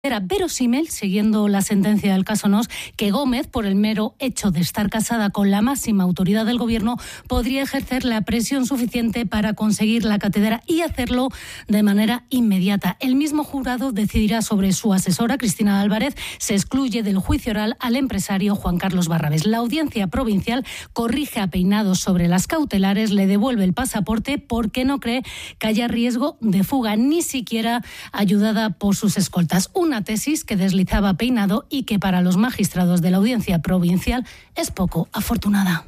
Era verosímil, siguiendo la sentencia del caso Nos, que Gómez, por el mero hecho de estar casada con la máxima autoridad del Gobierno, podría ejercer la presión suficiente para conseguir la cátedra y hacerlo de manera inmediata. El mismo jurado decidirá sobre su asesora, Cristina Álvarez. Se excluye del juicio oral al empresario Juan Carlos Barrabés. La audiencia provincial corrige a Peinado sobre las cautelares, le devuelve el pasaporte porque no cree que haya riesgo de fuga, ni siquiera ayudada por sus escoltas. Una tesis que deslizaba Peinado y que para los magistrados de la Audiencia Provincial es poco afortunada.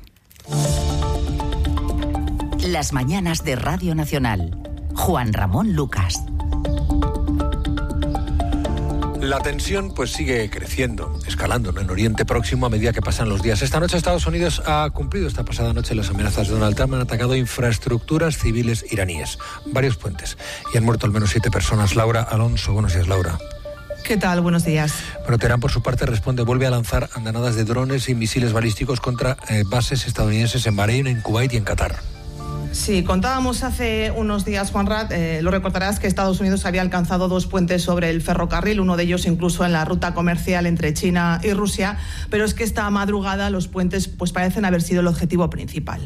Las mañanas de Radio Nacional. Juan Ramón Lucas. La tensión pues sigue creciendo, escalando en Oriente Próximo a medida que pasan los días. Esta noche Estados Unidos ha cumplido esta pasada noche las amenazas de Donald Trump. Han atacado infraestructuras civiles iraníes, varios puentes, y han muerto al menos 7 personas. Laura Alonso, buenos días, Laura. ¿Qué tal? Buenos días. Bueno, Teherán, por su parte, vuelve a lanzar andanadas de drones y misiles balísticos contra bases estadounidenses en Bahrein, en Kuwait y en Qatar. Sí, contábamos hace unos días, Juanra, lo recordarás, que Estados Unidos había alcanzado 2 puentes sobre el ferrocarril, uno de ellos incluso en la ruta comercial entre China y Rusia, pero es que esta madrugada los puentes pues parecen haber sido el objetivo principal.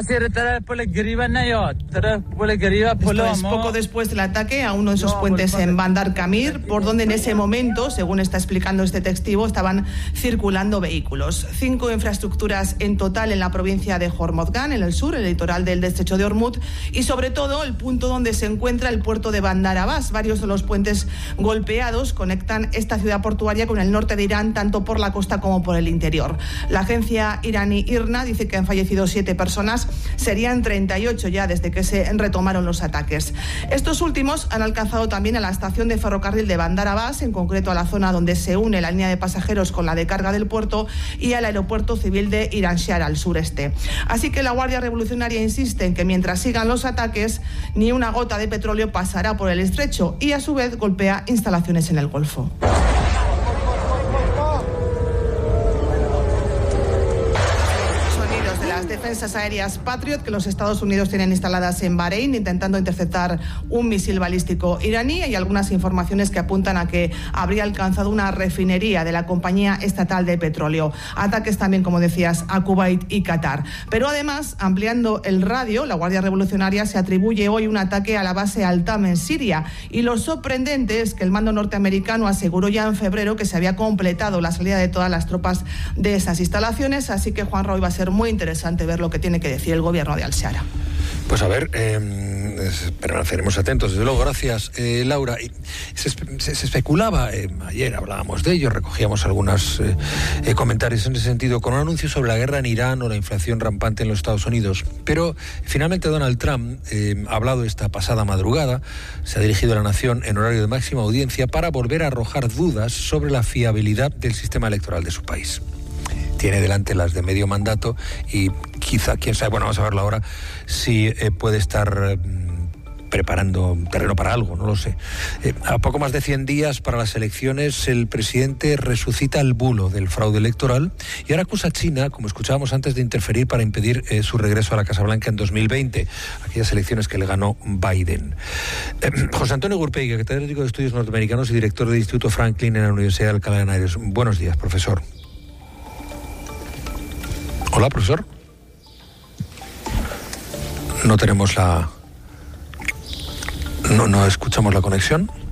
Esto es poco después del ataque a uno de esos puentes en Bandar Kamir, por donde en ese momento, según está explicando este testigo, estaban circulando vehículos. 5 infraestructuras en total en la provincia de Hormozgan, en el sur, el litoral del estrecho de Hormuz, y sobre todo el punto donde se encuentra el puerto de Bandar Abbas. Varios de los puentes golpeados conectan esta ciudad portuaria con el norte de Irán, tanto por la costa como por el interior. La agencia iraní IRNA dice que han fallecido 7 personas, serían 38 ya desde que se retomaron los ataques. Estos últimos han alcanzado también a la estación de ferrocarril de Bandar Abbas, en concreto a la zona donde se une la línea de pasajeros con la de carga del puerto, y al aeropuerto civil de Iran Shah al sureste. Así que la Guardia Revolucionaria insiste en que mientras sigan los ataques, ni una gota de petróleo pasará por el estrecho, y a su vez golpea instalaciones en el Golfo. Defensas aéreas Patriot que los Estados Unidos tienen instaladas en Bahrein, intentando interceptar un misil balístico iraní. Hay algunas informaciones que apuntan a que habría alcanzado una refinería de la compañía estatal de petróleo. Ataques también, como decías, a Kuwait y Qatar. Pero además, ampliando el radio, la Guardia Revolucionaria se atribuye hoy un ataque a la base Al-Tam en Siria. Y lo sorprendente es que el mando norteamericano aseguró ya en febrero que se había completado la salida de todas las tropas de esas instalaciones. Así que, Juan Roy, va a ser muy interesante ver lo que tiene que decir el gobierno de Al-Shara. Pues a ver, permaneceremos atentos, desde luego. Gracias, Laura. Se especulaba, ayer hablábamos de ello, recogíamos algunos comentarios en ese sentido, con un anuncio sobre la guerra en Irán o la inflación rampante en los Estados Unidos. Pero finalmente Donald Trump ha hablado esta pasada madrugada, se ha dirigido a la nación en horario de máxima audiencia para volver a arrojar dudas sobre la fiabilidad del sistema electoral de su país. Tiene delante las de medio mandato y quizá, quién sabe, bueno, vamos a verlo ahora, si puede estar preparando terreno para algo, no lo sé. A poco más de 100 días para las elecciones, el presidente resucita el bulo del fraude electoral y ahora acusa a China, como escuchábamos antes, de interferir para impedir su regreso a la Casa Blanca en 2020, aquellas elecciones que le ganó Biden. José Antonio Gurpegui, catedrático de Estudios Norteamericanos y director del Instituto Franklin en la Universidad de Alcalá de Henares. Buenos días, profesor. Hola, profesor. No tenemos no escuchamos la conexión.